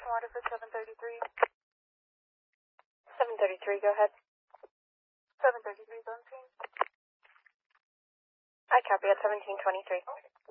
order for 733. 733, go ahead. 733 is on scene. I copy at 1723.